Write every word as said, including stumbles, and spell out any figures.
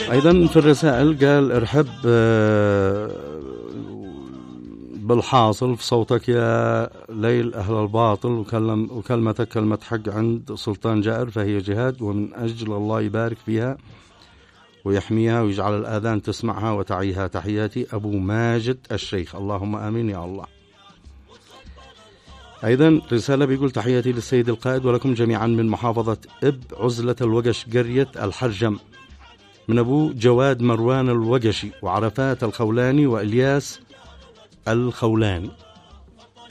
أيضا في الرسائل قال ارحب بالحاصل في صوتك يا ليل أهل الباطل، وكلم وكلمتك كلمة حق عند سلطان جائر فهي جهاد، ومن أجل الله يبارك فيها ويحميها ويجعل الآذان تسمعها وتعيها. تحياتي أبو ماجد الشيخ. اللهم آمين يا الله. أيضا رسالة بيقول تحياتي للسيد القائد ولكم جميعا من محافظة إب عزلة الوقش قرية الحرجم، من أبو جواد مروان الوقشي وعرفات الخولاني وإلياس الخولاني.